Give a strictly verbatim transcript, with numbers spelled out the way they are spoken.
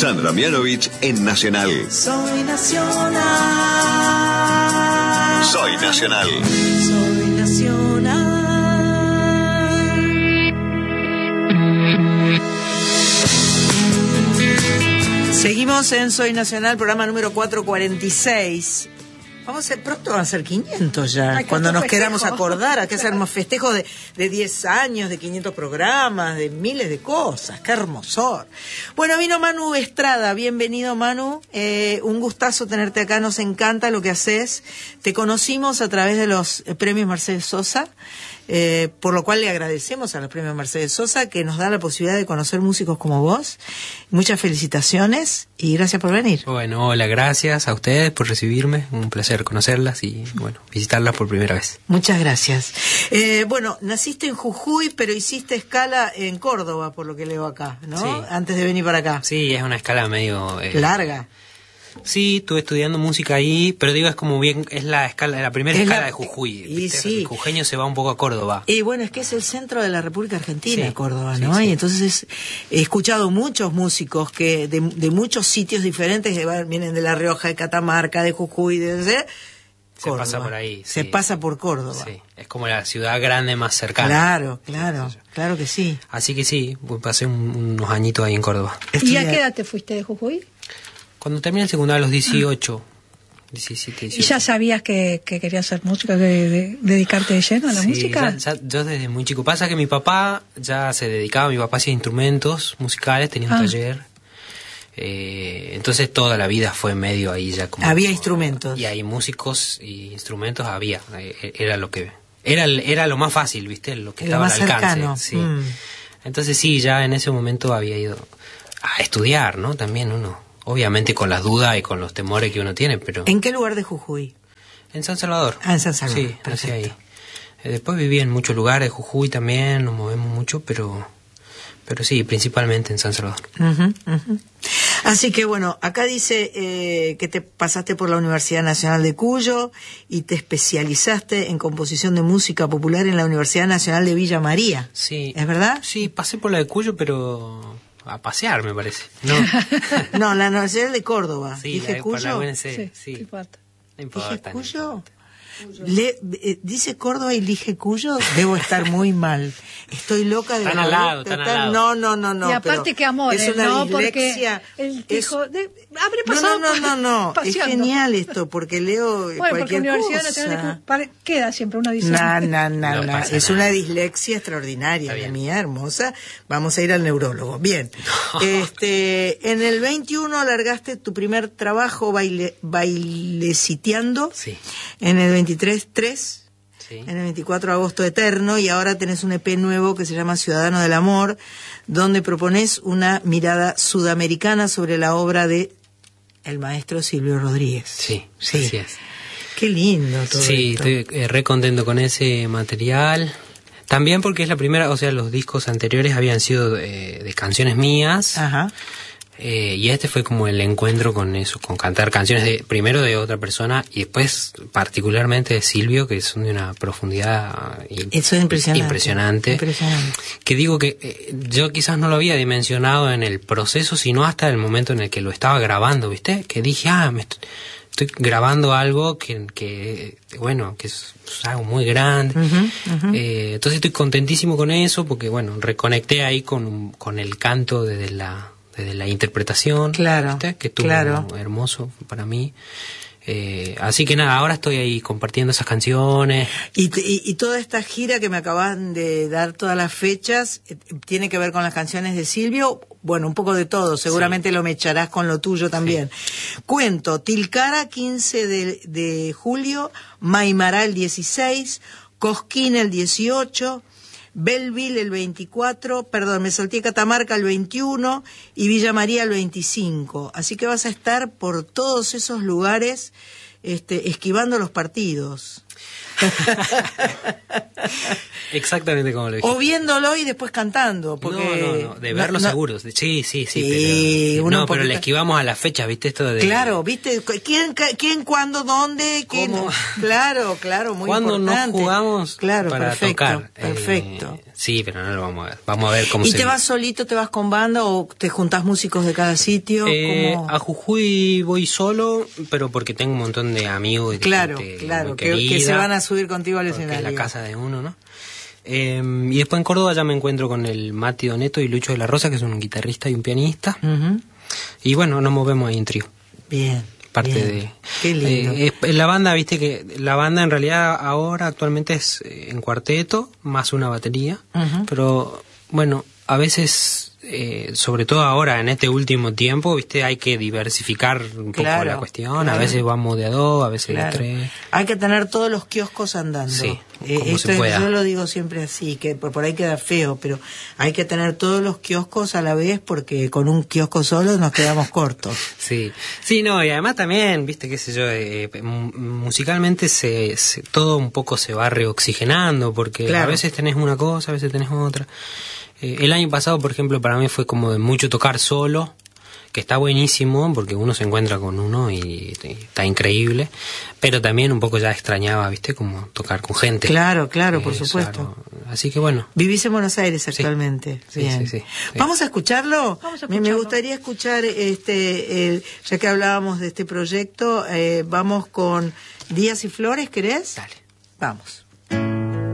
Sandra Mianovich en Nacional. Soy Nacional. Soy Nacional. Soy Nacional. Seguimos en Soy Nacional, programa número cuatrocientos cuarenta y seis. Vamos a ser, pronto van a ser quinientos ya, Ay, cuando nos festejo. Queramos acordar, hay que hacer unos festejos de, de diez años, de quinientos programas, de miles de cosas, qué hermosor. Bueno, vino Manu Estrada, bienvenido Manu, eh, un gustazo tenerte acá, nos encanta lo que haces, te conocimos a través de los premios Mercedes Sosa, eh, por lo cual le agradecemos a los premios Mercedes Sosa que nos da la posibilidad de conocer músicos como vos. Muchas felicitaciones y gracias por venir. Bueno, hola, gracias a ustedes por recibirme, un placer conocerlas y bueno, visitarlas por primera vez. Muchas gracias. Eh, bueno, naciste en Jujuy, pero hiciste escala en Córdoba, por lo que leo acá, ¿no? Sí. Antes de venir para acá. Sí, es una escala medio... Eh, larga. Sí, estuve estudiando música ahí, pero digo, es como bien, es la escala, la primera es escala la, de Jujuy. Y sí. El jujeño se va un poco a Córdoba. Y bueno, es que es el centro de la República Argentina, sí, Córdoba, ¿no? Sí, sí. Y entonces he escuchado muchos músicos que de, de muchos sitios diferentes, que vienen de La Rioja, de Catamarca, de Jujuy, de... de Se Córdoba. Pasa por ahí. Se sí. pasa por Córdoba. Sí, es como la ciudad grande más cercana. Claro, claro, claro que sí. Así que sí, pasé un, unos añitos ahí en Córdoba. ¿Y a qué edad te fuiste de Jujuy? Cuando terminé el secundario a los dieciocho, diecisiete, dieciocho. ¿Y ya sabías que, que querías hacer música, que de, dedicarte de lleno a la sí, música? Ya, ya, yo desde muy chico. Pasa que mi papá ya se dedicaba, mi papá hacía instrumentos musicales, tenía un ah. taller. Eh, entonces toda la vida fue medio ahí ya como... Había instrumentos. Y hay músicos y instrumentos había. Era lo que... Era, era lo más fácil, ¿viste? Lo que estaba al alcance. Sí. Mm. Entonces sí, ya en ese momento había ido a estudiar, ¿no? También uno... Obviamente con las dudas y con los temores que uno tiene, pero... ¿En qué lugar de Jujuy? En San Salvador. Ah, en San Salvador. Sí, nací ahí. Eh, después viví en muchos lugares, de Jujuy también, nos movemos mucho, pero pero sí, principalmente en San Salvador. Uh-huh, uh-huh. Así que bueno, acá dice eh, que te pasaste por la Universidad Nacional de Cuyo y te especializaste en composición de música popular en la Universidad Nacional de Villa María. Sí. ¿Es verdad? Sí, pasé por la de Cuyo, pero... a pasear, me parece. No, no la Universidad de Córdoba. Sí, ¿Dije la, Cuyo? La U N C, sí. sí. No importa. No importa. ¿Dije Cuyo? Le, eh, dice Córdoba y dije Cuyo, debo estar muy mal. Estoy loca de tan la al lado, tan al lado. No, no, no, no. Y aparte que amor, es una ¿no? dislexia. Porque él dijo, es... de, habré pasado No, no, no, no, no. Es genial esto, porque leo bueno, cualquier porque Universidad cosa. Nacional de queda siempre una dice. No, no, no, no, no. Es nada. una dislexia extraordinaria, la mía hermosa. Vamos a ir al neurólogo. Bien. No. Este, en el veintiuno largaste tu primer trabajo baile, baileciteando. Sí. En el veintitrés, tres. Sí. En el veinticuatro, Agosto Eterno, y ahora tenés un E P nuevo que se llama Ciudadano del Amor, donde propones una mirada sudamericana sobre la obra de el maestro Silvio Rodríguez. Sí, sí. Así es. Qué lindo todo Sí, esto. estoy eh, re contento con ese material. También porque es la primera, o sea, los discos anteriores habían sido eh, de canciones mías. Ajá. Eh, y este fue como el encuentro con eso, con cantar canciones de primero de otra persona y después particularmente de Silvio, que son de una profundidad eso es impresionante, impresionante, impresionante. Que digo que eh, yo quizás no lo había dimensionado en el proceso, sino hasta el momento en el que lo estaba grabando, ¿viste? Que dije, ah, me estoy, estoy grabando algo que, que bueno, que es, es algo muy grande. Uh-huh, uh-huh. Eh, entonces estoy contentísimo con eso porque, bueno, reconecté ahí con, con el canto desde la... desde la interpretación, claro, ¿viste? Que estuvo claro. hermoso para mí. Eh, así que nada, ahora estoy ahí compartiendo esas canciones. Y, y, y toda esta gira que me acaban de dar todas las fechas, eh, ¿tiene que ver con las canciones de Silvio? Bueno, un poco de todo, seguramente sí. Lo mecharás con lo tuyo también. Sí. Cuento, Tilcara quince de, de julio, Maimará el dieciséis, Cosquín el dieciocho, Belleville el veinticuatro, perdón, me salté Catamarca el veintiuno y Villa María el veinticinco. Así que vas a estar por todos esos lugares este, esquivando los partidos. Exactamente como lo dije. O viéndolo y después cantando. Porque no, no, no, de verlo no, no. seguro. Sí, sí, sí. sí pero, no, pero poquito... le esquivamos a la fecha, ¿viste? Esto de... Claro, ¿viste? ¿Quién, quién cuándo, dónde? ¿Quién? ¿Cómo? Claro, claro, muy ¿Cuándo importante. nos jugamos claro, para perfecto, tocar? Perfecto. Eh, Sí, pero no lo vamos a ver. Vamos a ver cómo se... ¿Y se te vive. vas solito, te vas con banda o te juntás músicos de cada sitio? Eh, ¿Cómo? A Jujuy voy solo, pero porque tengo un montón de amigos y de claro, gente claro, muy que, querida, que se van a subir contigo al porque escenario. es la casa de uno, ¿no? Eh, y después en Córdoba ya me encuentro con el Mati Doneto y Lucho de la Rosa, que son un guitarrista y un pianista. Uh-huh. Y bueno, nos movemos ahí en trío. Bien. Parte bien. de... Qué lindo. Eh, es, la banda, viste que la banda en realidad ahora actualmente es en cuarteto, más una batería. Uh-huh. Pero bueno, a veces... Eh, sobre todo ahora en este último tiempo, viste, hay que diversificar un claro, poco la cuestión. Claro. A veces vamos de a dos, a veces claro. de tres. Hay que tener todos los kioscos andando. Sí, eh, como esto se es, pueda. yo lo digo siempre así, que por, por ahí queda feo, pero hay que tener todos los kioscos a la vez porque con un kiosco solo nos quedamos cortos. Sí, sí, no, y además también, viste, qué sé yo, eh, musicalmente se, se todo un poco se va reoxigenando porque claro. a veces tenés una cosa, a veces tenés otra. Eh, el año pasado, por ejemplo, para mí fue como de mucho tocar solo, que está buenísimo porque uno se encuentra con uno y, y está increíble, pero también un poco ya extrañaba, viste, como tocar con gente. Claro, claro, eh, por supuesto. Claro. Así que bueno. Vivís en Buenos Aires actualmente. Sí, bien. sí, sí, sí, sí. ¿Vamos a escucharlo? Vamos a me, escucharlo. me gustaría escuchar, este, el, ya que hablábamos de este proyecto, eh, vamos con Días y Flores, ¿querés? Dale. Vamos.